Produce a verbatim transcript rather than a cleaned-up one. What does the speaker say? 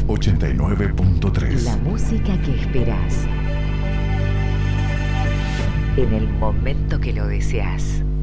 ochenta y nueve punto tres. La música que esperas en el momento que lo deseas.